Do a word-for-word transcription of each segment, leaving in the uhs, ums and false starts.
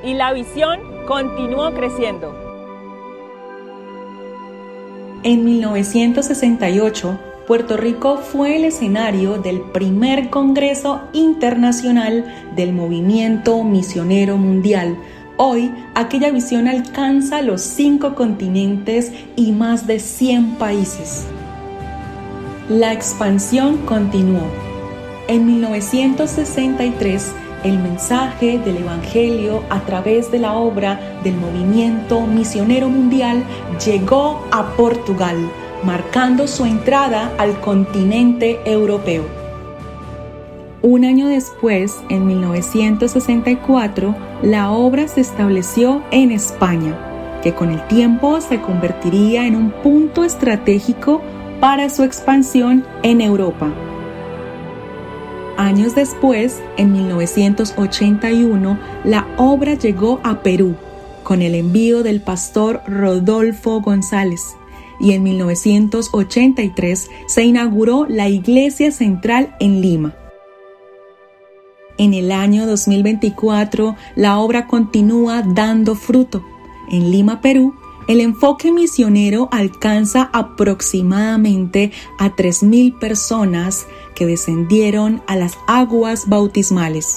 y la visión continuó creciendo. En mil novecientos sesenta y ocho, Puerto Rico fue el escenario del primer Congreso Internacional del Movimiento Misionero Mundial. Hoy, aquella visión alcanza los cinco continentes y más de cien países. La expansión continuó. En mil novecientos sesenta y tres, el mensaje del Evangelio a través de la obra del Movimiento Misionero Mundial llegó a Portugal, marcando su entrada al continente europeo. Un año después, en mil novecientos sesenta y cuatro, la obra se estableció en España, que con el tiempo se convertiría en un punto estratégico para su expansión en Europa. Años después, en mil novecientos ochenta y uno, la obra llegó a Perú, con el envío del pastor Rodolfo González, y en mil novecientos ochenta y tres se inauguró la Iglesia Central en Lima. En el año dos mil veinticuatro, la obra continúa dando fruto. En Lima, Perú, el enfoque misionero alcanza aproximadamente a tres mil personas que descendieron a las aguas bautismales.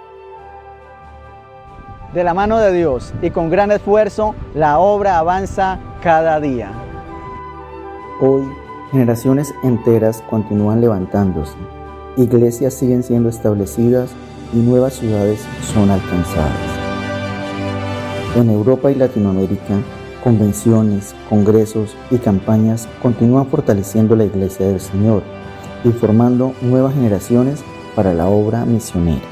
De la mano de Dios y con gran esfuerzo, la obra avanza cada día. Hoy, generaciones enteras continúan levantándose, iglesias siguen siendo establecidas y nuevas ciudades son alcanzadas. En Europa y Latinoamérica, convenciones, congresos y campañas continúan fortaleciendo la Iglesia del Señor y formando nuevas generaciones para la obra misionera.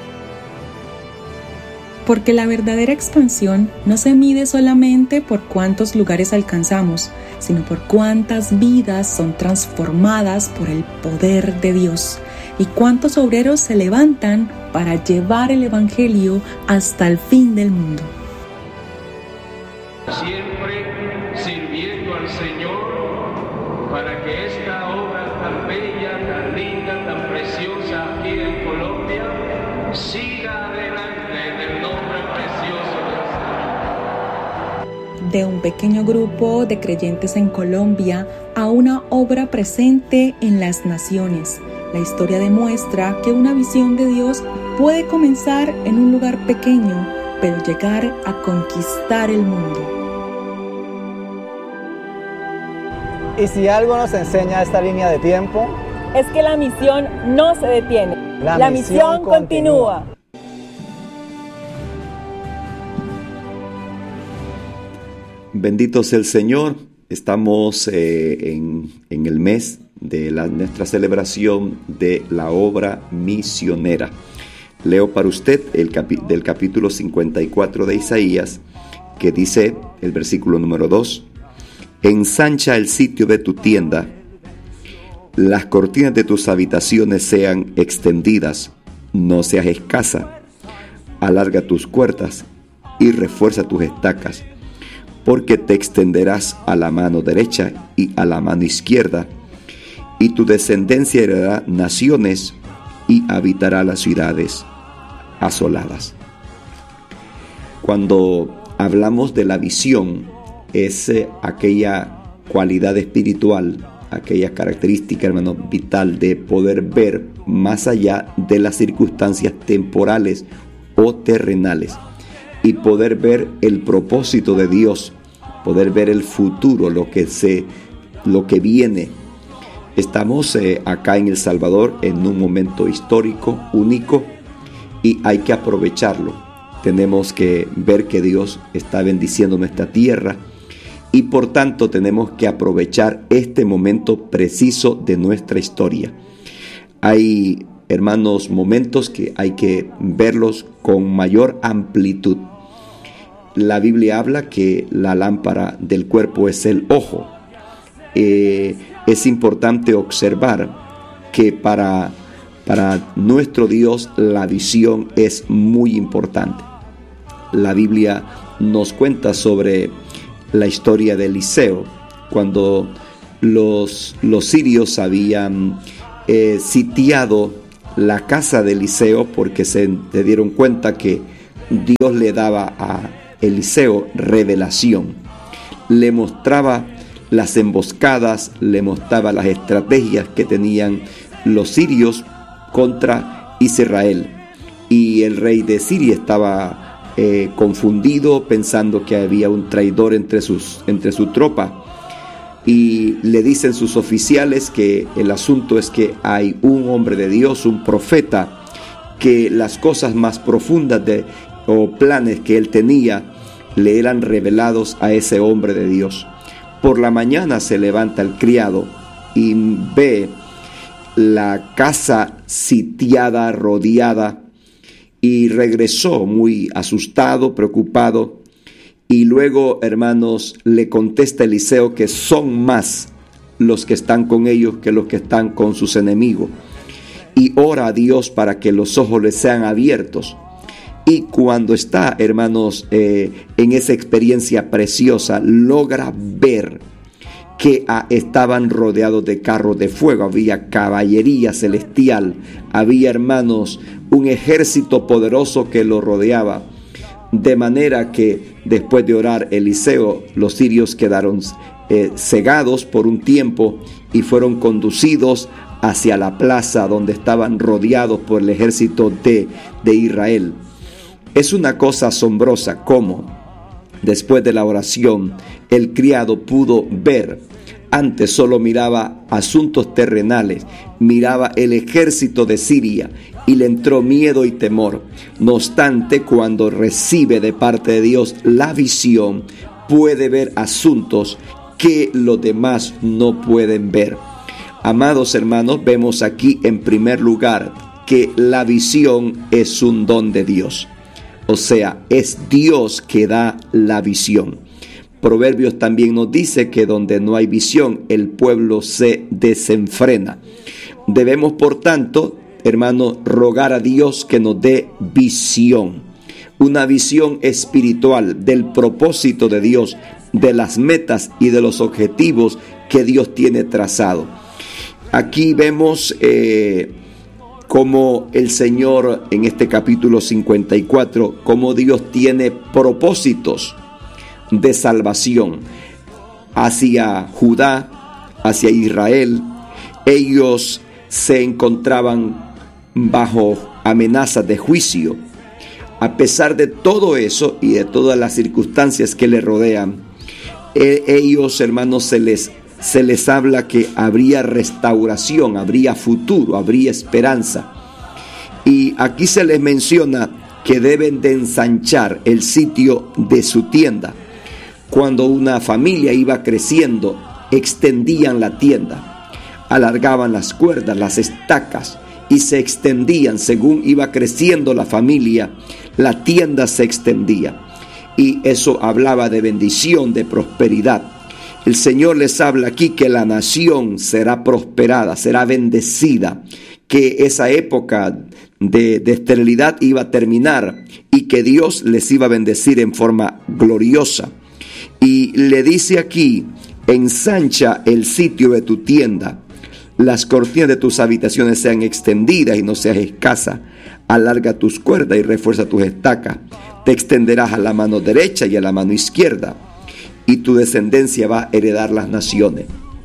Porque la verdadera expansión no se mide solamente por cuántos lugares alcanzamos, sino por cuántas vidas son transformadas por el poder de Dios y cuántos obreros se levantan para llevar el Evangelio hasta el fin del mundo. Siempre sirviendo al Señor para que esta obra tan bella, tan linda, tan preciosa aquí en Colombia siga adelante en el nombre precioso del Señor. De un pequeño grupo de creyentes en Colombia a una obra presente en las naciones. La historia demuestra que una visión de Dios puede comenzar en un lugar pequeño, pero llegar a conquistar el mundo. Y si algo nos enseña esta línea de tiempo, Es que la misión no se detiene. La La, misión misión continúa. continúa. Bendito sea el Señor. Estamos eh, en, en el mes de la, nuestra celebración de la obra misionera. Leo para usted el capi, del capítulo cincuenta y cuatro de Isaías, que dice el versículo número dos: ensancha el sitio de tu tienda, las cortinas de tus habitaciones sean extendidas, no seas escasa, alarga tus cuerdas y refuerza tus estacas, porque te extenderás a la mano derecha y a la mano izquierda, y tu descendencia heredará naciones y habitará las ciudades asoladas. Cuando hablamos de la visión, es eh, aquella cualidad espiritual, aquella característica, hermano, vital de poder ver más allá de las circunstancias temporales o terrenales y poder ver el propósito de Dios, poder ver el futuro, lo que se, lo que viene. Estamos eh, acá en El Salvador en un momento histórico, único, y hay que aprovecharlo. Tenemos que ver que Dios está bendiciendo nuestra tierra y por tanto tenemos que aprovechar este momento preciso de nuestra historia. Hay, hermanos, momentos que hay que verlos con mayor amplitud. La Biblia habla que la lámpara del cuerpo es el ojo. Eh, es importante observar que para, para nuestro Dios la visión es muy importante. La Biblia nos cuenta sobre la historia de Eliseo, cuando los, los sirios habían eh, sitiado la casa de Eliseo porque se, se dieron cuenta que Dios le daba a Eliseo revelación, le mostraba las emboscadas, le mostraba las estrategias que tenían los sirios contra Israel. Y el rey de Siria estaba eh, confundido, pensando que había un traidor entre, sus, entre su tropa. Y le dicen sus oficiales que el asunto es que hay un hombre de Dios, un profeta, que las cosas más profundas de, o planes que él tenía le eran revelados a ese hombre de Dios. Por la mañana se levanta el criado y ve la casa sitiada, rodeada, y regresó muy asustado, preocupado. Y luego, hermanos, le contesta Eliseo que son más los que están con ellos que los que están con sus enemigos. Y ora a Dios para que los ojos les sean abiertos. Y cuando está, hermanos, eh, en esa experiencia preciosa, logra ver que ah, estaban rodeados de carros de fuego, había caballería celestial, había, hermanos, un ejército poderoso que lo rodeaba, de manera que después de orar Eliseo, los sirios quedaron eh, cegados por un tiempo y fueron conducidos hacia la plaza donde estaban rodeados por el ejército de, de Israel. Es una cosa asombrosa cómo después de la oración el criado pudo ver. Antes solo miraba asuntos terrenales, miraba el ejército de Siria y le entró miedo y temor. No obstante, cuando recibe de parte de Dios la visión, puede ver asuntos que los demás no pueden ver. Amados hermanos, vemos aquí en primer lugar que la visión es un don de Dios. O sea, es Dios que da la visión. Proverbios también nos dice que donde no hay visión, el pueblo se desenfrena. Debemos, por tanto, hermanos, rogar a Dios que nos dé visión. Una visión espiritual del propósito de Dios, de las metas y de los objetivos que Dios tiene trazado. Aquí vemos eh, cómo el Señor, en este capítulo cincuenta y cuatro, cómo Dios tiene propósitos de salvación hacia Judá, hacia Israel. Ellos se encontraban bajo amenazas de juicio. A pesar de todo eso y de todas las circunstancias que le rodean, ellos, hermanos, se les, se les habla que habría restauración, habría futuro, habría esperanza. Y aquí se les menciona que deben de ensanchar el sitio de su tienda. Cuando una familia iba creciendo, extendían la tienda, alargaban las cuerdas, las estacas, y se extendían. Según iba creciendo la familia, la tienda se extendía. Y eso hablaba de bendición, de prosperidad. El Señor les habla aquí que la nación será prosperada, será bendecida, que esa época de, de esterilidad iba a terminar y que Dios les iba a bendecir en forma gloriosa. Y le dice aquí: ensancha el sitio de tu tienda, las cortinas de tus habitaciones sean extendidas y no seas escasa, alarga tus cuerdas y refuerza tus estacas, te extenderás a la mano derecha y a la mano izquierda, y tu descendencia va a heredar las naciones.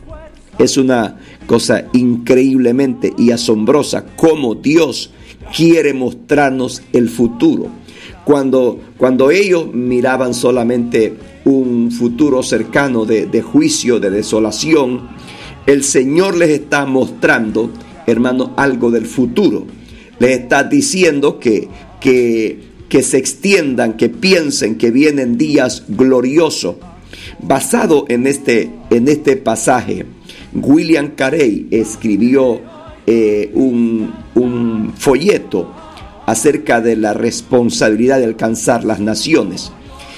Es una cosa increíblemente y asombrosa cómo Dios quiere mostrarnos el futuro. Cuando, cuando ellos miraban solamente un futuro cercano de, de juicio, de desolación, el Señor les está mostrando, hermano, algo del futuro. Les está diciendo que, que, que se extiendan, que piensen que vienen días gloriosos. Basado en este, en este pasaje, William Carey escribió eh, un, un folleto acerca de la responsabilidad de alcanzar las naciones.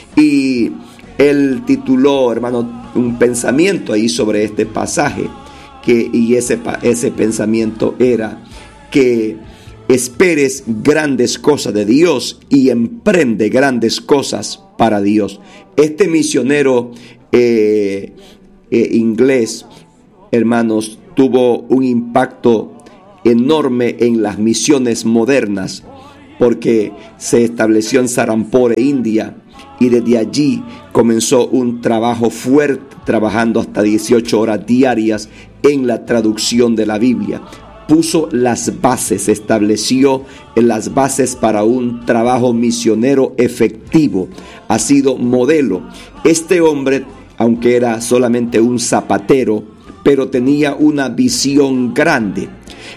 Y él tituló, hermano, un pensamiento ahí sobre este pasaje, que, y ese, ese pensamiento era que esperes grandes cosas de Dios y emprende grandes cosas para Dios. Este misionero eh, eh, inglés, hermanos, tuvo un impacto enorme en las misiones modernas, porque se estableció en Serampore, India, y desde allí comenzó un trabajo fuerte, trabajando hasta dieciocho horas diarias en la traducción de la Biblia. Puso las bases, estableció las bases para un trabajo misionero efectivo. Ha sido modelo. Este hombre, aunque era solamente un zapatero, pero tenía una visión grande.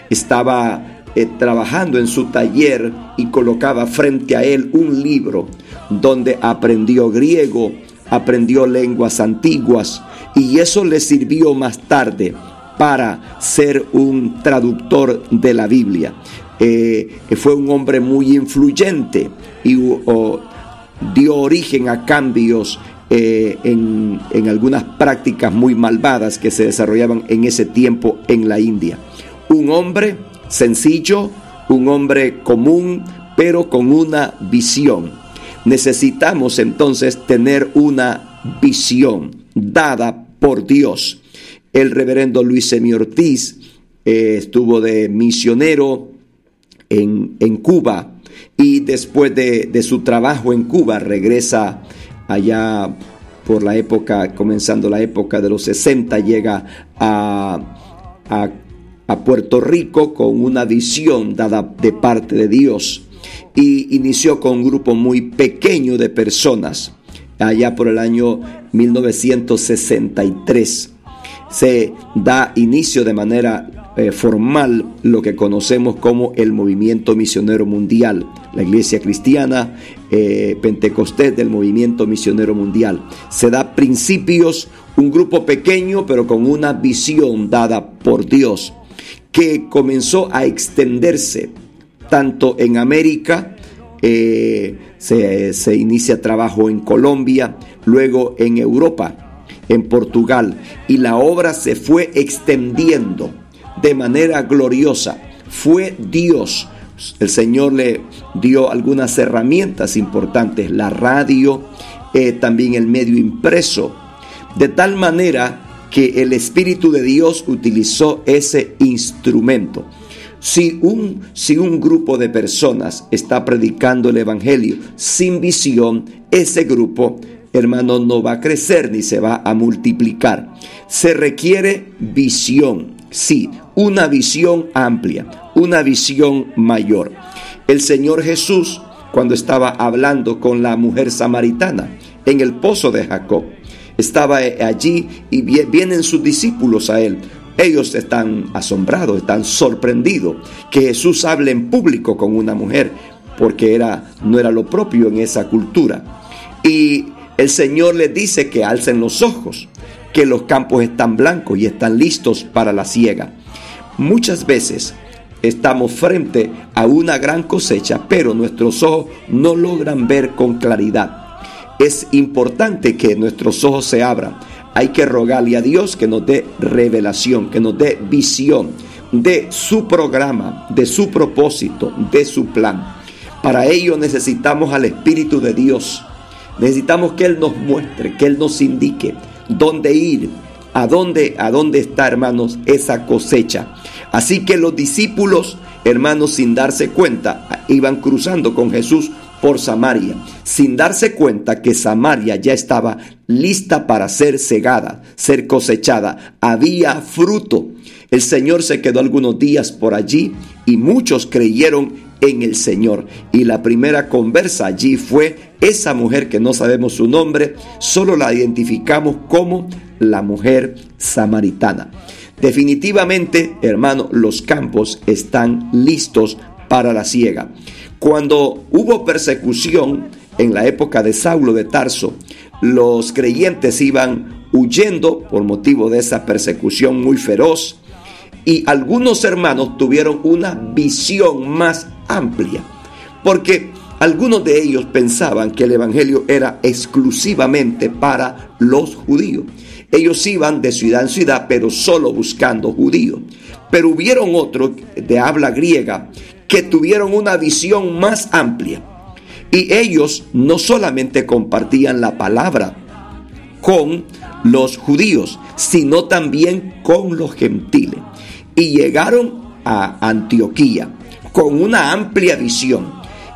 Estaba eh, trabajando en su taller y colocaba frente a él un libro donde aprendió griego, aprendió lenguas antiguas, y eso le sirvió más tarde para ser un traductor de la Biblia. Eh, fue un hombre muy influyente y oh, dio origen a cambios eh, en, en algunas prácticas muy malvadas que se desarrollaban en ese tiempo en la India. Un hombre sencillo, un hombre común, pero con una visión. Necesitamos entonces tener una visión dada por Dios. El reverendo Luis Semi Ortiz eh, estuvo de misionero en, en Cuba, y después de, de su trabajo en Cuba regresa allá por la época, comenzando la época de los sesenta, llega a, a, a Puerto Rico con una visión dada de parte de Dios, y inició con un grupo muy pequeño de personas. Allá por el año mil novecientos sesenta y tres se da inicio de manera eh, formal lo que conocemos como el movimiento misionero mundial, la iglesia cristiana eh, pentecostés del movimiento misionero mundial. Se da principios, un grupo pequeño pero con una visión dada por Dios, que comenzó a extenderse tanto en América. Eh, se, se inicia trabajo en Colombia, luego en Europa, en Portugal, y la obra se fue extendiendo de manera gloriosa. Fue Dios, el Señor le dio algunas herramientas importantes, la radio, eh, también el medio impreso, de tal manera que el Espíritu de Dios utilizó ese instrumento. Si un, si un grupo de personas está predicando el Evangelio sin visión, ese grupo, hermano, no va a crecer ni se va a multiplicar. Se requiere visión, sí, una visión amplia, una visión mayor. El Señor Jesús, cuando estaba hablando con la mujer samaritana en el pozo de Jacob, estaba allí y vienen sus discípulos a él. Ellos están asombrados, están sorprendidos que Jesús hable en público con una mujer, porque era, no era lo propio en esa cultura. Y el Señor les dice que alcen los ojos, que los campos están blancos y están listos para la siega. Muchas veces estamos frente a una gran cosecha, pero nuestros ojos no logran ver con claridad. Es importante que nuestros ojos se abran. Hay que rogarle a Dios que nos dé revelación, que nos dé visión de su programa, de su propósito, de su plan. Para ello necesitamos al Espíritu de Dios. Necesitamos que Él nos muestre, que Él nos indique dónde ir, a dónde, a dónde está, hermanos, esa cosecha. Así que los discípulos, hermanos, sin darse cuenta, iban cruzando con Jesús por Samaria, sin darse cuenta que Samaria ya estaba lista para ser segada, ser cosechada. Había fruto. El Señor se quedó algunos días por allí y muchos creyeron en el Señor. Y la primera conversa allí fue esa mujer que no sabemos su nombre, solo la identificamos como la mujer samaritana. Definitivamente, hermano, los campos están listos para la siega. Cuando hubo persecución en la época de Saulo de Tarso, los creyentes iban huyendo por motivo de esa persecución muy feroz, y algunos hermanos tuvieron una visión más amplia, porque algunos de ellos pensaban que el evangelio era exclusivamente para los judíos. Ellos iban de ciudad en ciudad, pero solo buscando judíos. Pero hubieron otros de habla griega que tuvieron una visión más amplia, y ellos no solamente compartían la palabra con los judíos, sino también con los gentiles, y llegaron a Antioquía con una amplia visión,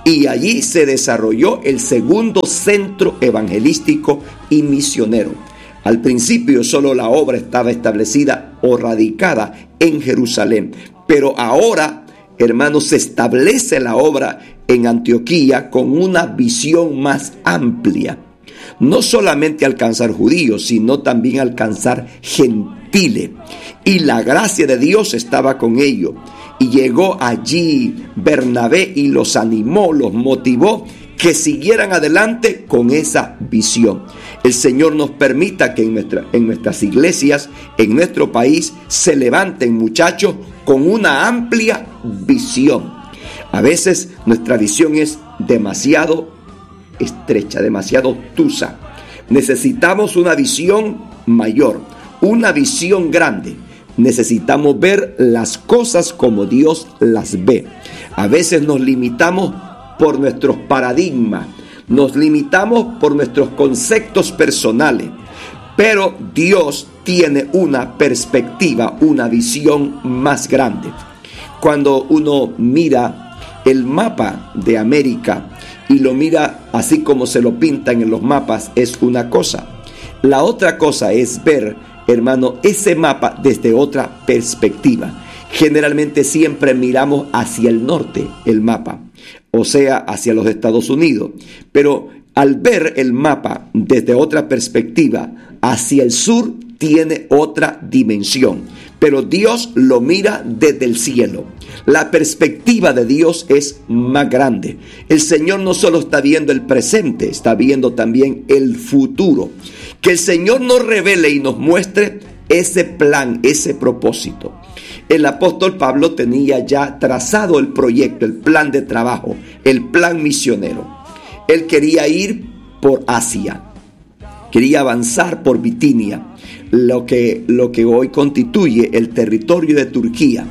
y allí se desarrolló el segundo centro evangelístico y misionero. Al principio solo la obra estaba establecida o radicada en Jerusalén, pero ahora, hermanos, se establece la obra en Antioquía con una visión más amplia. No solamente alcanzar judíos, sino también alcanzar gentiles. Y la gracia de Dios estaba con ellos. Y llegó allí Bernabé y los animó, los motivó que siguieran adelante con esa visión. El Señor nos permita que en, nuestra, en nuestras iglesias, en nuestro país, se levanten muchachos con una amplia visión. A veces nuestra visión es demasiado estrecha, demasiado obtusa. Necesitamos una visión mayor, una visión grande. Necesitamos ver las cosas como Dios las ve. A veces nos limitamos por nuestros paradigmas, nos limitamos por nuestros conceptos personales, pero Dios tiene una perspectiva, una visión más grande. Cuando uno mira el mapa de América y lo mira así como se lo pintan en los mapas, es una cosa. La otra cosa es ver, hermano, ese mapa desde otra perspectiva. Generalmente siempre miramos hacia el norte el mapa, o sea, hacia los Estados Unidos. Pero al ver el mapa desde otra perspectiva, hacia el sur tiene otra dimensión. Pero Dios lo mira desde el cielo. La perspectiva de Dios es más grande. El Señor no solo está viendo el presente, está viendo también el futuro. Que el Señor nos revele y nos muestre ese plan, ese propósito. El apóstol Pablo tenía ya trazado el proyecto, el plan de trabajo, el plan misionero. Él quería ir por Asia, quería avanzar por Bitinia, lo que, lo que hoy constituye el territorio de Turquía.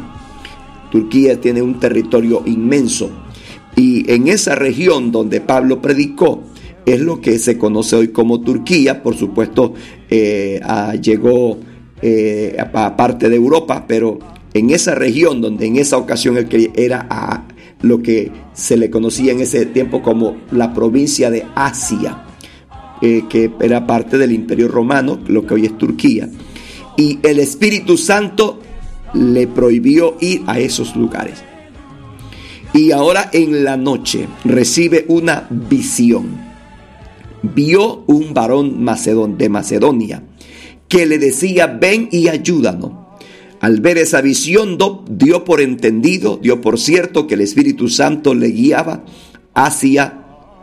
Turquía tiene un territorio inmenso y en esa región donde Pablo predicó es lo que se conoce hoy como Turquía. Por supuesto, eh, a, llegó eh, a, a parte de Europa, pero en esa región donde en esa ocasión él quería, era a lo que se le conocía en ese tiempo como la provincia de Asia, eh, que era parte del Imperio Romano, lo que hoy es Turquía. Y el Espíritu Santo le prohibió ir a esos lugares. Y ahora en la noche recibe una visión. Vio un varón macedón, de Macedonia que le decía: ven y ayúdanos. Al ver esa visión, dio por entendido, dio por cierto que el Espíritu Santo le guiaba hacia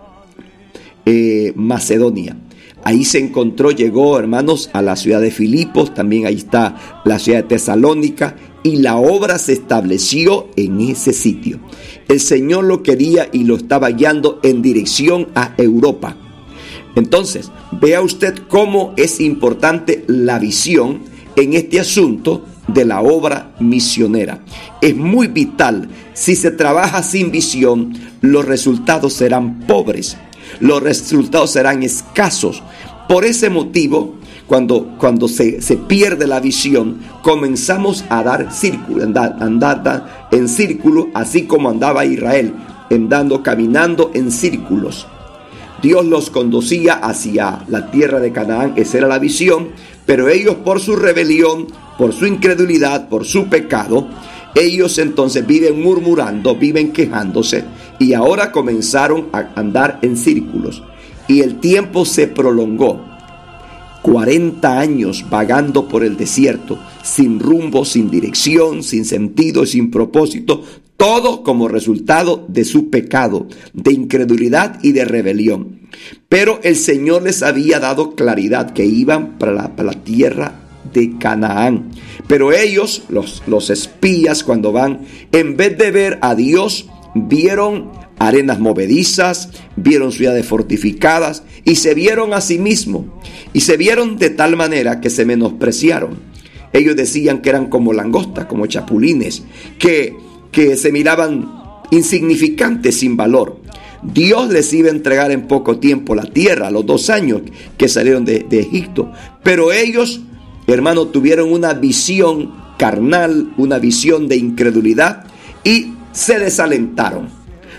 eh, Macedonia. Ahí se encontró, llegó, hermanos, a la ciudad de Filipos, también ahí está la ciudad de Tesalónica, y la obra se estableció en ese sitio. El Señor lo quería y lo estaba guiando en dirección a Europa. Entonces, vea usted cómo es importante la visión en este asunto de la obra misionera. Es muy vital. Si se trabaja sin visión, los resultados serán pobres, los resultados serán escasos. Por ese motivo, cuando, cuando se, se pierde la visión, comenzamos a dar círculo, andar, andar en círculo, así como andaba Israel, andando, caminando en círculos. Dios los conducía hacia la tierra de Canaán, esa era la visión, pero ellos por su rebelión, por su incredulidad, por su pecado, ellos entonces viven murmurando, viven quejándose, y ahora comenzaron a andar en círculos. Y el tiempo se prolongó. cuarenta años vagando por el desierto, sin rumbo, sin dirección, sin sentido, sin propósito, todo como resultado de su pecado, de incredulidad y de rebelión. Pero el Señor les había dado claridad que iban para la, para la tierra de Canaán. Pero ellos, los, los espías, cuando van, en vez de ver a Dios, vieron arenas movedizas, vieron ciudades fortificadas y se vieron a sí mismos. Y se vieron de tal manera que se menospreciaron. Ellos decían que eran como langostas, como chapulines, que, que se miraban insignificantes, sin valor. Dios les iba a entregar en poco tiempo la tierra, a los dos años que salieron de, de Egipto. Pero ellos, hermanos, tuvieron una visión carnal, una visión de incredulidad y se desalentaron.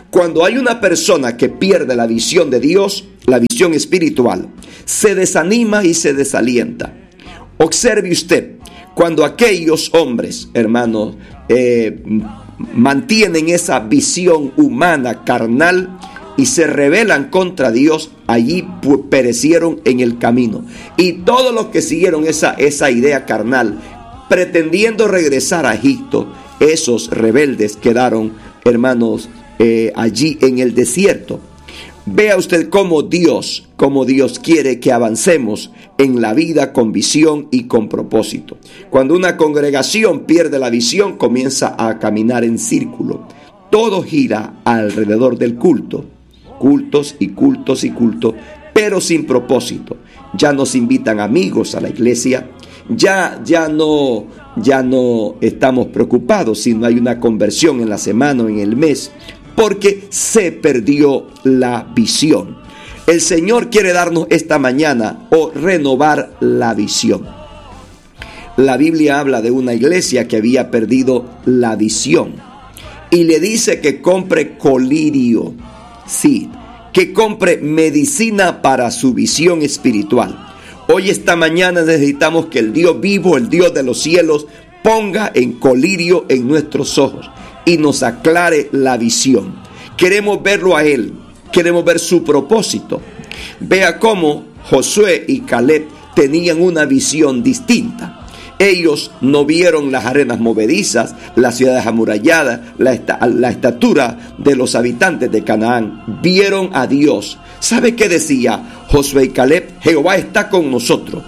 Cuando hay una persona que pierde la visión de Dios, la visión espiritual, se desanima y se desalienta. Observe usted, cuando aquellos hombres, hermanos, eh, mantienen esa visión humana, carnal, y se rebelan contra Dios, allí perecieron en el camino. Y todos los que siguieron esa, esa idea carnal, pretendiendo regresar a Egipto, esos rebeldes quedaron, hermanos, eh, allí en el desierto. Vea usted cómo Dios, cómo Dios quiere que avancemos en la vida con visión y con propósito. Cuando una congregación pierde la visión, comienza a caminar en círculo. Todo gira alrededor del culto. Cultos y cultos y cultos, pero sin propósito. Ya nos invitan amigos a la iglesia. Ya, ya no, ya no estamos preocupados si no hay una conversión en la semana o en el mes, porque se perdió la visión. El Señor quiere darnos esta mañana o renovar la visión. La Biblia habla de una iglesia que había perdido la visión y le dice que compre colirio. Sí, que compre medicina para su visión espiritual. Hoy, esta mañana, necesitamos que el Dios vivo, el Dios de los cielos, ponga en colirio en nuestros ojos y nos aclare la visión. Queremos verlo a Él, queremos ver su propósito. Vea cómo Josué y Caleb tenían una visión distinta. Ellos no vieron las arenas movedizas, las ciudades amuralladas, la, esta, la estatura de los habitantes de Canaán. Vieron a Dios. ¿Sabe qué decía Josué y Caleb? Jehová está con nosotros.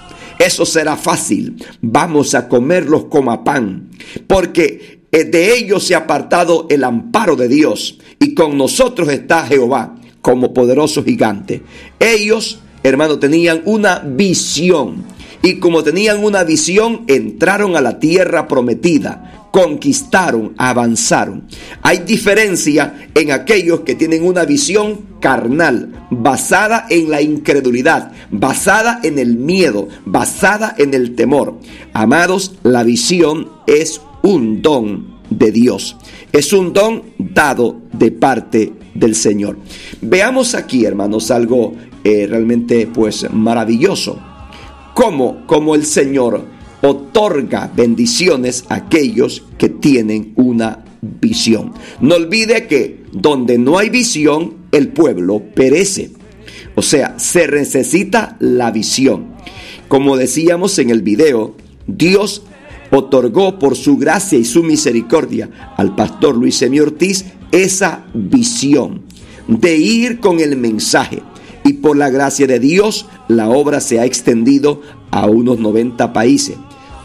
Eso será fácil. Vamos a comerlos como a pan, porque de ellos se ha apartado el amparo de Dios, y con nosotros está Jehová como poderoso gigante. Ellos, hermanos, tenían una visión. Y como tenían una visión, entraron a la tierra prometida, conquistaron, avanzaron. Hay diferencia en aquellos que tienen una visión carnal, basada en la incredulidad, basada en el miedo, basada en el temor. Amados, la visión es un don de Dios. Es un don dado de parte del Señor. Veamos aquí, hermanos, algo eh, realmente pues maravilloso. Cómo, cómo el Señor otorga bendiciones a aquellos que tienen una visión. No olvide que donde no hay visión, el pueblo perece. O sea, se necesita la visión. Como decíamos en el video, Dios otorgó por su gracia y su misericordia al pastor Luis Emi Ortiz esa visión de ir con el mensaje. Y por la gracia de Dios, la obra se ha extendido a unos noventa países.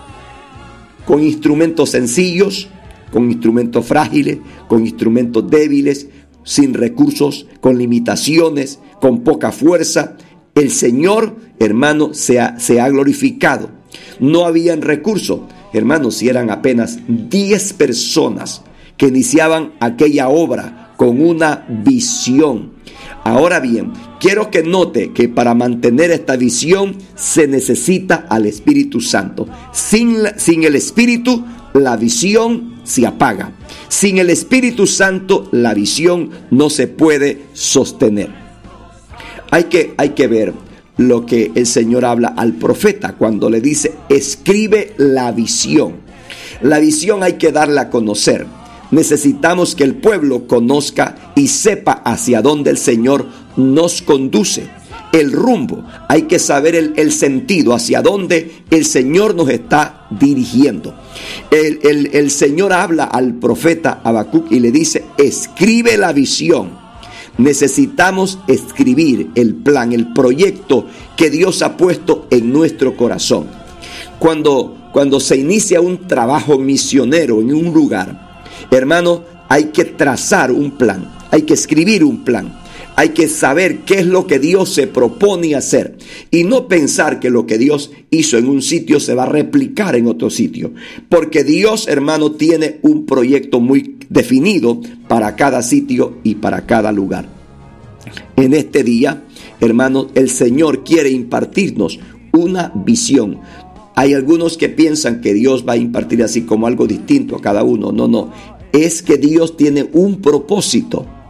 Con instrumentos sencillos, con instrumentos frágiles, con instrumentos débiles, sin recursos, con limitaciones, con poca fuerza. El Señor, hermano, se ha, se ha glorificado. No habían recursos. Hermanos, si eran apenas diez personas que iniciaban aquella obra con una visión. Ahora bien, quiero que note que para mantener esta visión se necesita al Espíritu Santo. Sin, sin el Espíritu, la visión se apaga. Sin el Espíritu Santo, la visión no se puede sostener. Hay que, hay que ver lo que el Señor habla al profeta cuando le dice, escribe la visión. La visión hay que darla a conocer. Necesitamos que el pueblo conozca y sepa hacia dónde el Señor nos conduce. El rumbo, hay que saber el, el sentido, hacia dónde el Señor nos está dirigiendo. El, el, el Señor habla al profeta Habacuc y le dice, escribe la visión. Necesitamos escribir el plan, el proyecto que Dios ha puesto en nuestro corazón. Cuando, cuando se inicia un trabajo misionero en un lugar, hermano, hay que trazar un plan, hay que escribir un plan, hay que saber qué es lo que Dios se propone hacer y no pensar que lo que Dios hizo en un sitio se va a replicar en otro sitio, porque Dios, hermano, tiene un proyecto muy definido para cada sitio y para cada lugar. En este día, hermano, el Señor quiere impartirnos una visión. Hay algunos que piensan que Dios va a impartir así como algo distinto a cada uno. No, no. Es que Dios tiene un propósito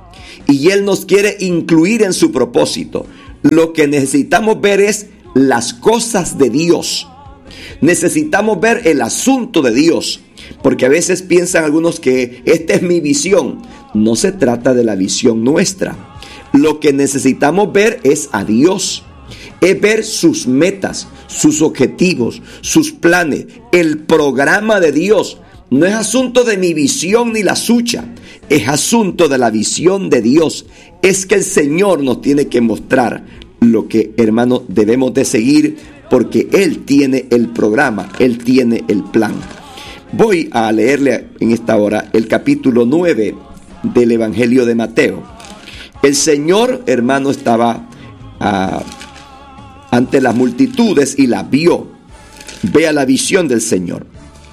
y Él nos quiere incluir en su propósito. Lo que necesitamos ver es las cosas de Dios. Necesitamos ver el asunto de Dios, porque a veces piensan algunos que esta es mi visión. No se trata de la visión nuestra. Lo que necesitamos ver es a Dios, es ver sus metas, sus objetivos, sus planes, el programa de Dios. No es asunto de mi visión ni la suya, es asunto de la visión de Dios. Es que el Señor nos tiene que mostrar lo que, hermano, debemos de seguir, porque Él tiene el programa, Él tiene el plan. Voy a leerle en esta hora el capítulo nueve del Evangelio de Mateo. El Señor, hermano, estaba uh, ante las multitudes y las vio. Vea la visión del Señor,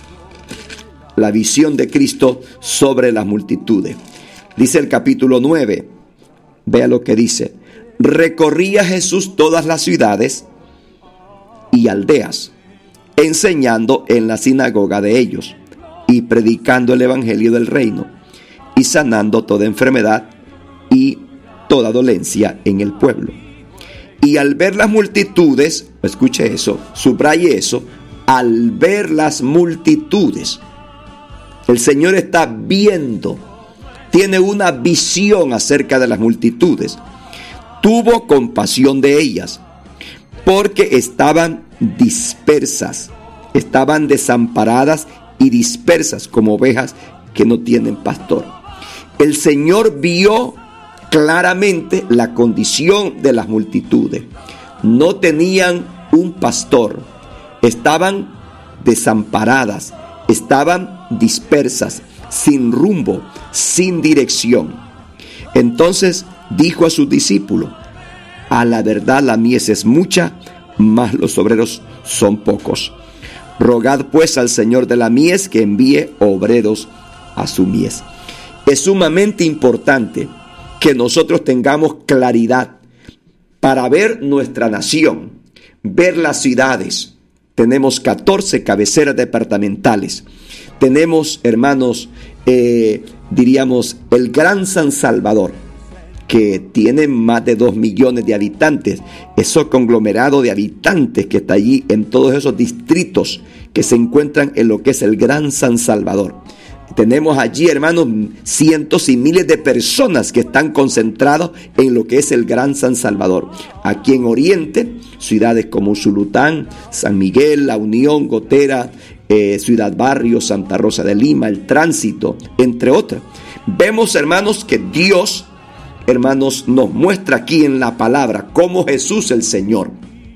la visión de Cristo sobre las multitudes. Dice el capítulo nueve, vea lo que dice: recorría Jesús todas las ciudades y aldeas, enseñando en la sinagoga de ellos y predicando el evangelio del reino y sanando toda enfermedad y toda dolencia en el pueblo. Y al ver las multitudes, escuche eso, subraye eso, al ver las multitudes, el Señor está viendo, tiene una visión acerca de las multitudes. Tuvo compasión de ellas, porque estaban dispersas, estaban desamparadas y dispersas como ovejas que no tienen pastor. El Señor vio claramente la condición de las multitudes. No tenían un pastor, estaban desamparadas, estaban dispersas, sin rumbo, sin dirección. Entonces dijo a sus discípulos: a la verdad la mies es mucha, mas los obreros son pocos. Rogad pues al Señor de la mies que envíe obreros a su mies. Es sumamente importante que nosotros tengamos claridad para ver nuestra nación, ver las ciudades. Tenemos catorce cabeceras departamentales. Tenemos, hermanos, eh, diríamos, el Gran San Salvador, que tiene más de dos millones de habitantes. Ese conglomerado de habitantes que está allí en todos esos distritos que se encuentran en lo que es el Gran San Salvador. Tenemos allí, hermanos, cientos y miles de personas que están concentrados en lo que es el Gran San Salvador. Aquí en Oriente, ciudades como Usulután, San Miguel, La Unión, Gotera, eh, Ciudad Barrio, Santa Rosa de Lima, El Tránsito, entre otras. Vemos, hermanos, que Dios, hermanos, nos muestra aquí en la palabra cómo Jesús el Señor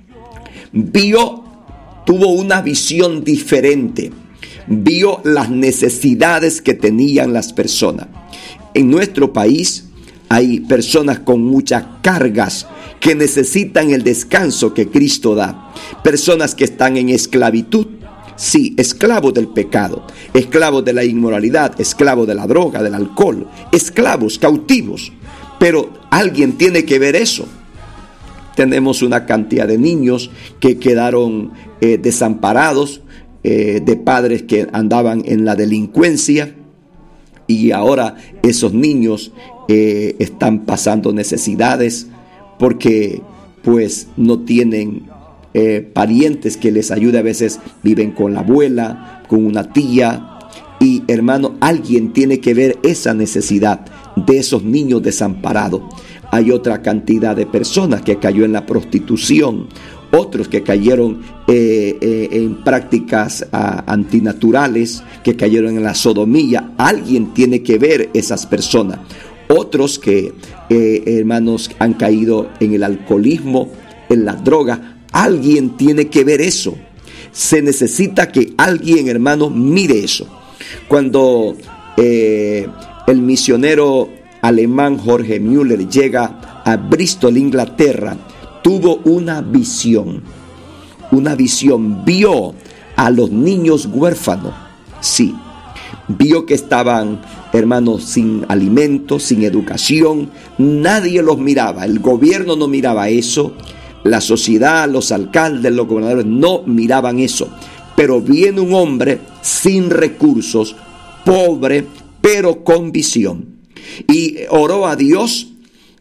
vio, tuvo una visión diferente. Vio las necesidades que tenían las personas. En nuestro país hay personas con muchas cargas que necesitan el descanso que Cristo da. Personas que están en esclavitud. Sí, esclavos del pecado, esclavos de la inmoralidad, esclavos de la droga, del alcohol, esclavos, cautivos. Pero alguien tiene que ver eso. Tenemos una cantidad de niños que quedaron eh, desamparados, Eh, de padres que andaban en la delincuencia, y ahora esos niños eh, están pasando necesidades porque pues no tienen eh, parientes que les ayude. A veces viven con la abuela, con una tía, y hermano, alguien tiene que ver esa necesidad de esos niños desamparados. Hay otra cantidad de personas que cayó en la prostitución, otros que cayeron eh, eh, en prácticas ah, antinaturales, que cayeron en la sodomía. Alguien tiene que ver esas personas. Otros que, eh, hermanos, han caído en el alcoholismo, en la droga. Alguien tiene que ver eso. Se necesita que alguien, hermano, mire eso. Cuando eh, el misionero alemán Jorge Müller llega a Bristol, Inglaterra, tuvo una visión, una visión, vio a los niños huérfanos, sí, vio que estaban, hermanos, sin alimento, sin educación, nadie los miraba, el gobierno no miraba eso, la sociedad, los alcaldes, los gobernadores no miraban eso, pero viene un hombre sin recursos, pobre, pero con visión, y oró a Dios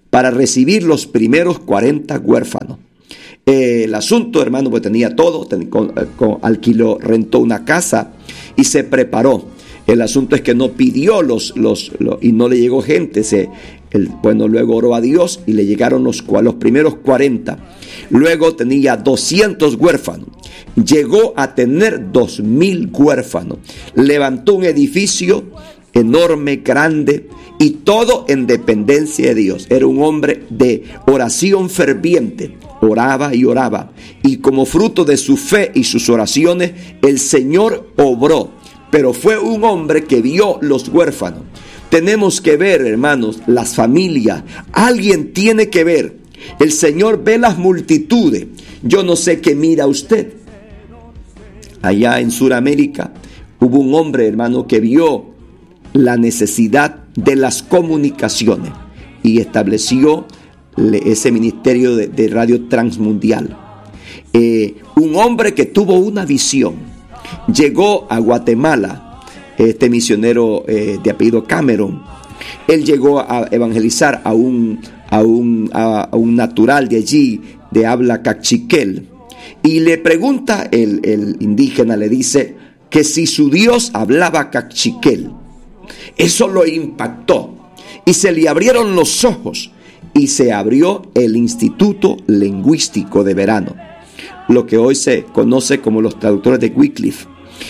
para recibir los primeros cuarenta huérfanos. Eh, el asunto, hermano, pues tenía todo, ten, con, con, alquiló, rentó una casa y se preparó. El asunto es que no pidió los, los, los y no le llegó gente. Se, el, bueno, luego oró a Dios y le llegaron los, los primeros cuarenta. Luego tenía doscientos huérfanos. Llegó a tener dos mil huérfanos. Levantó un edificio enorme, grande, y todo en dependencia de Dios. Era un hombre de oración ferviente. Oraba y oraba. Y como fruto de su fe y sus oraciones, el Señor obró. Pero fue un hombre que vio los huérfanos. Tenemos que ver, hermanos, las familias. Alguien tiene que ver. El Señor ve las multitudes. Yo no sé qué mira usted. Allá en Sudamérica hubo un hombre, hermano, que vio la necesidad de las comunicaciones y estableció ese ministerio de, de radio transmundial. Eh, un hombre que tuvo una visión. Llegó a Guatemala, este misionero eh, de apellido Cameron. Él llegó a evangelizar a un, a un, a, a un natural de allí, de habla cachiquel. Y le pregunta el, el indígena, le dice que si su Dios hablaba cachiquel. Eso lo impactó y se le abrieron los ojos y se abrió el Instituto Lingüístico de Verano, lo que hoy se conoce como los traductores de Wycliffe.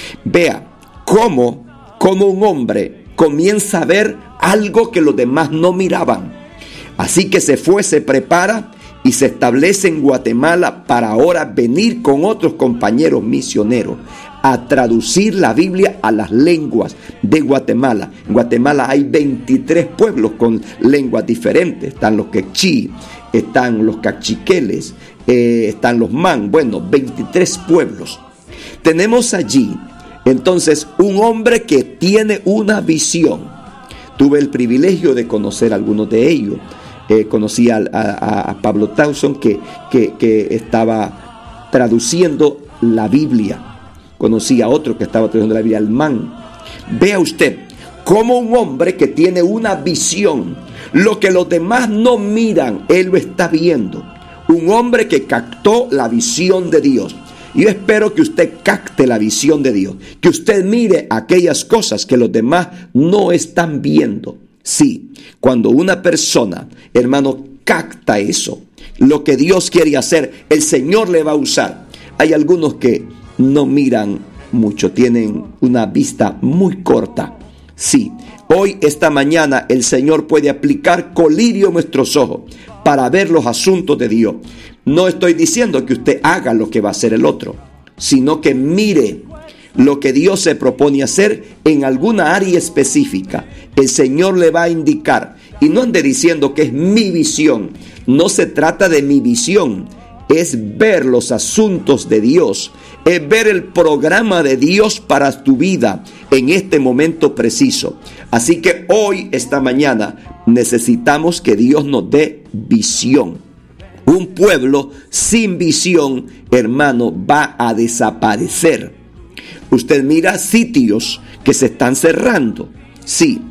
Vea cómo, cómo un hombre comienza a ver algo que los demás no miraban. Así que se fue, se prepara y se establece en Guatemala para ahora venir con otros compañeros misioneros a traducir la Biblia a las lenguas de Guatemala. En Guatemala hay veintitrés pueblos con lenguas diferentes. Están los quechí, están los cachiqueles, eh, están los man. Bueno, veintitrés pueblos. Tenemos allí, entonces, un hombre que tiene una visión. Tuve el privilegio de conocer a algunos de ellos. Eh, conocí a, a, a Pablo Towson que, que, que estaba traduciendo la Biblia. Conocí a otro que estaba traduciendo la Biblia, al man. Vea usted cómo un hombre que tiene una visión, lo que los demás no miran, él lo está viendo. Un hombre que captó la visión de Dios. Yo espero que usted capte la visión de Dios, que usted mire aquellas cosas que los demás no están viendo. Sí, cuando una persona, hermano, capta eso, lo que Dios quiere hacer, el Señor le va a usar. Hay algunos que no miran mucho, tienen una vista muy corta. Sí, hoy, esta mañana, el Señor puede aplicar colirio en nuestros ojos para ver los asuntos de Dios. No estoy diciendo que usted haga lo que va a hacer el otro, sino que mire lo que Dios se propone hacer en alguna área específica. El Señor le va a indicar, y no ande diciendo que es mi visión. No se trata de mi visión, es ver los asuntos de Dios, es ver el programa de Dios para tu vida en este momento preciso. Así que hoy, esta mañana, necesitamos que Dios nos dé visión. Un pueblo sin visión, hermano, va a desaparecer. Usted mira sitios que se están cerrando. Sí,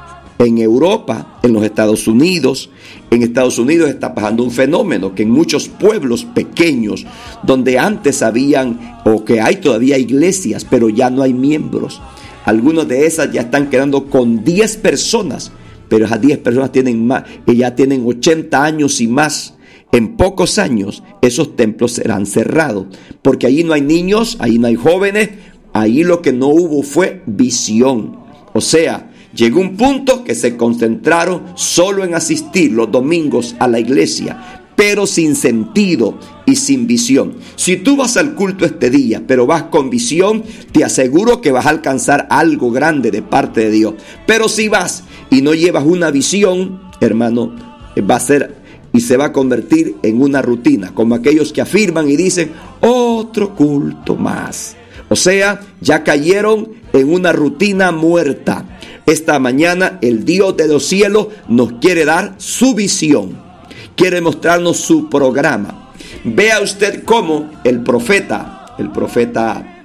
en Europa, en los Estados Unidos, en Estados Unidos está pasando un fenómeno que en muchos pueblos pequeños, donde antes habían o que hay todavía iglesias, pero ya no hay miembros. Algunas de esas ya están quedando con diez personas, pero esas diez personas tienen más, y ya tienen ochenta años y más. En pocos años esos templos serán cerrados, porque allí no hay niños, allí no hay jóvenes, allí lo que no hubo fue visión. O sea, llegó un punto que se concentraron solo en asistir los domingos a la iglesia, pero sin sentido y sin visión. Si tú vas al culto este día, pero vas con visión, te aseguro que vas a alcanzar algo grande de parte de Dios. Pero si vas y no llevas una visión, hermano, va a ser y se va a convertir en una rutina, como aquellos que afirman y dicen, otro culto más. O sea, ya cayeron en una rutina muerta. Esta mañana el Dios de los cielos nos quiere dar su visión, quiere mostrarnos su programa. Vea usted cómo el profeta, el profeta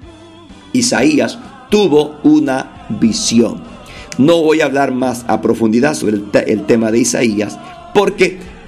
Isaías tuvo una visión. No voy a hablar más a profundidad sobre el, te- el tema de Isaías, porque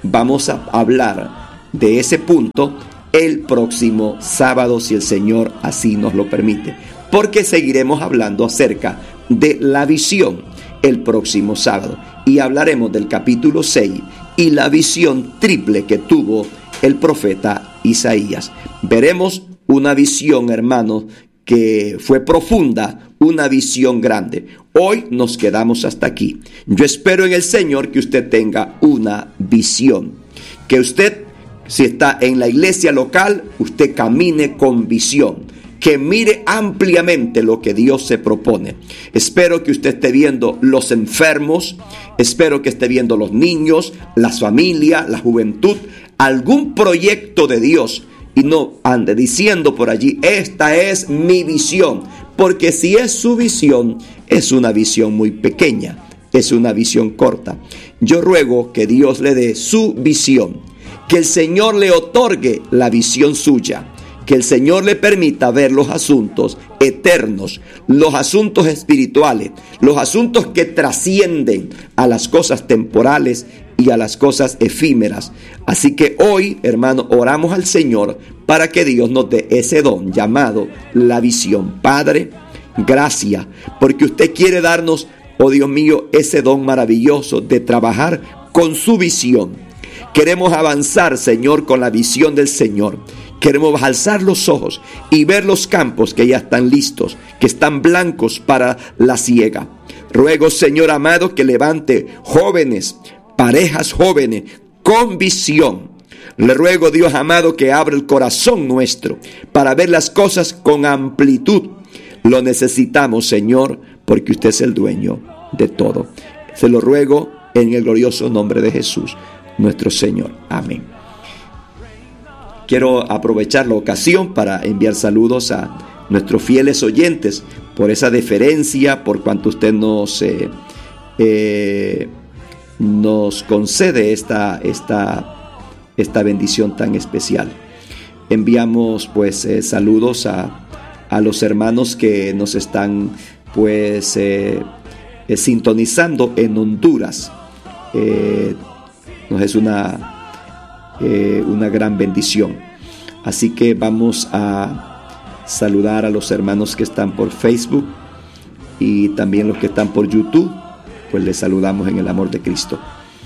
vamos a hablar de ese punto el próximo sábado, si el Señor así nos lo permite, porque seguiremos hablando acerca de la visión el próximo sábado y hablaremos del capítulo seis y la visión triple que tuvo el profeta Isaías. Veremos una visión, hermanos, que fue profunda, una visión grande. Hoy nos quedamos hasta aquí. Yo espero en el Señor que usted tenga una visión, que usted, si está en la iglesia local, usted camine con visión, que mire ampliamente lo que Dios se propone. Espero que usted esté viendo los enfermos, espero que esté viendo los niños, las familias, la juventud, algún proyecto de Dios, y no ande diciendo por allí, esta es mi visión, porque si es su visión, es una visión muy pequeña, es una visión corta. Yo ruego que Dios le dé su visión, que el Señor le otorgue la visión suya, que el Señor le permita ver los asuntos eternos, los asuntos espirituales, los asuntos que trascienden a las cosas temporales y a las cosas efímeras. Así que hoy, hermano, oramos al Señor para que Dios nos dé ese don llamado la visión. Padre, gracias, porque usted quiere darnos, oh Dios mío, ese don maravilloso de trabajar con su visión. Queremos avanzar, Señor, con la visión del Señor. Queremos alzar los ojos y ver los campos que ya están listos, que están blancos para la siega. Ruego, Señor amado, que levante jóvenes, parejas jóvenes con visión. Le ruego, Dios amado, que abra el corazón nuestro para ver las cosas con amplitud. Lo necesitamos, Señor, porque usted es el dueño de todo. Se lo ruego en el glorioso nombre de Jesús, nuestro Señor. Amén. Quiero aprovechar la ocasión para enviar saludos a nuestros fieles oyentes por esa deferencia, por cuanto usted nos, eh, eh, nos concede esta, esta, esta bendición tan especial. Enviamos pues eh, saludos a, a los hermanos que nos están pues eh, eh, sintonizando en Honduras. Eh, nos es una Eh, una gran bendición. Así que vamos a saludar a los hermanos que están por Facebook y también los que están por YouTube, pues les saludamos en el amor de Cristo.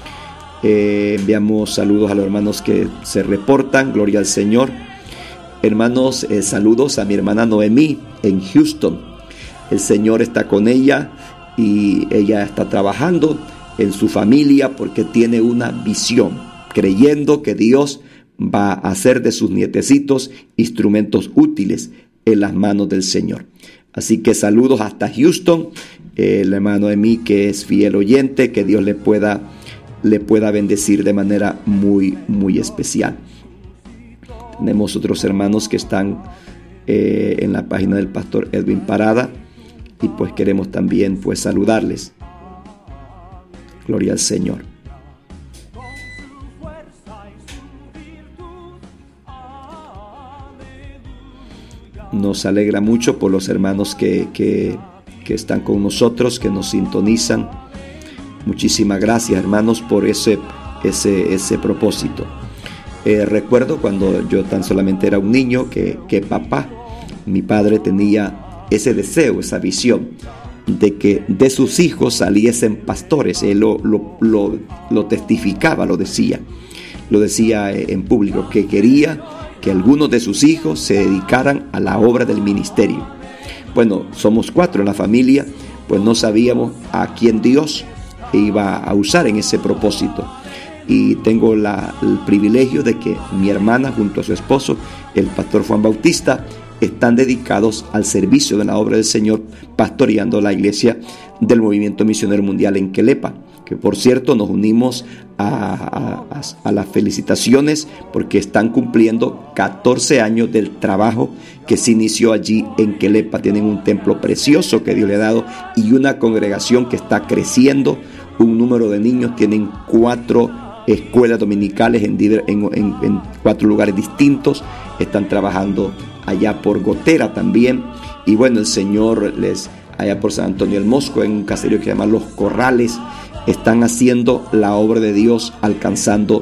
Eh, enviamos saludos a los hermanos que se reportan, gloria al Señor. Hermanos, eh, saludos a mi hermana Noemí en Houston. El Señor está con ella y ella está trabajando en su familia porque tiene una visión, creyendo que Dios va a hacer de sus nietecitos instrumentos útiles en las manos del Señor. Así que saludos hasta Houston, eh, el hermano de mí que es fiel oyente, que Dios le pueda, le pueda bendecir de manera muy, muy especial. Tenemos otros hermanos que están eh, en la página del pastor Edwin Parada y pues queremos también pues saludarles. Gloria al Señor. Nos alegra mucho por los hermanos que, que, que están con nosotros, que nos sintonizan. Muchísimas gracias, hermanos, por ese, ese, ese propósito. Eh, recuerdo cuando yo tan solamente era un niño que, que papá, mi padre tenía ese deseo, esa visión de que de sus hijos saliesen pastores. Él lo, lo, lo, lo testificaba, lo decía, lo decía en público, que quería que algunos de sus hijos se dedicaran a la obra del ministerio. Bueno, somos cuatro en la familia, pues no sabíamos a quién Dios iba a usar en ese propósito. Y tengo la, el privilegio de que mi hermana junto a su esposo, el pastor Juan Bautista, están dedicados al servicio de la obra del Señor, pastoreando la iglesia del Movimiento Misionero Mundial en Quelepa, que por cierto nos unimos a, a, a las felicitaciones porque están cumpliendo catorce años del trabajo que se inició allí en Quelepa. Tienen un templo precioso que Dios le ha dado y una congregación que está creciendo, un número de niños, tienen cuatro escuelas dominicales en, en, en, en cuatro lugares distintos, están trabajando allá por Gotera también, y bueno, el Señor les, allá por San Antonio del Mosco, en un caserío que se llama Los Corrales, están haciendo la obra de Dios, alcanzando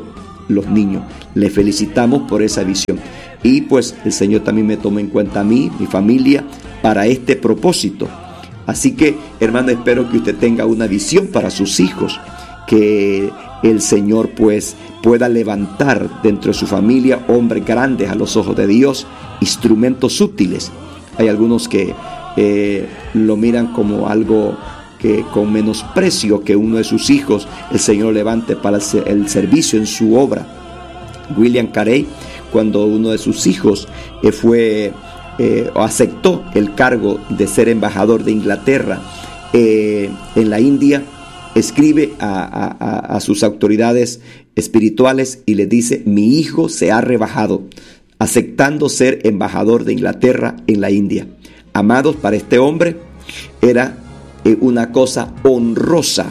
los niños. Le felicitamos por esa visión. Y pues el Señor también me toma en cuenta a mí, mi familia, para este propósito. Así que, hermano, espero que usted tenga una visión para sus hijos, que el Señor pues pueda levantar dentro de su familia hombres grandes a los ojos de Dios, instrumentos útiles. Hay algunos que eh, lo miran como algo que con menosprecio, que uno de sus hijos el Señor levante para el servicio en su obra. William Carey, cuando uno de sus hijos eh, fue eh, o aceptó el cargo de ser embajador de Inglaterra eh, en la India, escribe a, a, a sus autoridades espirituales y les dice: mi hijo se ha rebajado, aceptando ser embajador de Inglaterra en la India. Amados, para este hombre era eh, una cosa honrosa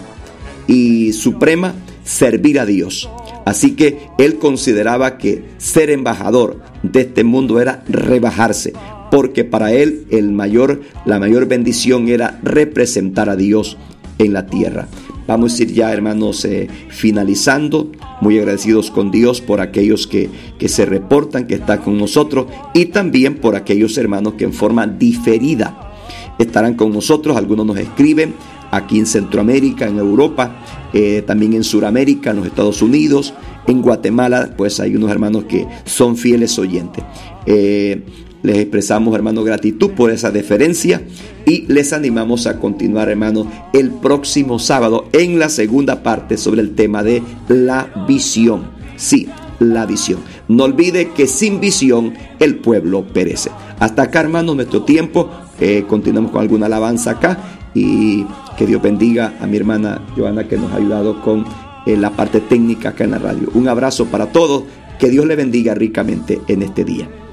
y suprema servir a Dios. Así que él consideraba que ser embajador de este mundo era rebajarse, porque para él el mayor, la mayor bendición era representar a Dios en la tierra. Vamos a ir ya, hermanos, eh, finalizando. Muy agradecidos con Dios por aquellos que, que se reportan, que están con nosotros, y también por aquellos hermanos que en forma diferida estarán con nosotros. Algunos nos escriben aquí en Centroamérica, en Europa, eh, también en Sudamérica, en los Estados Unidos, en Guatemala. Pues hay unos hermanos que son fieles oyentes. Eh, les expresamos, hermanos, gratitud por esa deferencia y les animamos a continuar, hermanos, el próximo sábado en la segunda parte sobre el tema de la visión. Sí, la visión. No olvide que sin visión el pueblo perece. Hasta acá, hermanos, nuestro tiempo. Eh, continuamos con alguna alabanza acá y que Dios bendiga a mi hermana Joana, que nos ha ayudado con eh, la parte técnica acá en la radio. Un abrazo para todos. Que Dios le bendiga ricamente en este día.